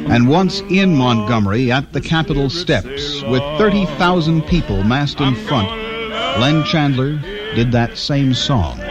And once in Montgomery at the Capitol steps, with 30,000 people massed in front, Glenn Chandler did that same song.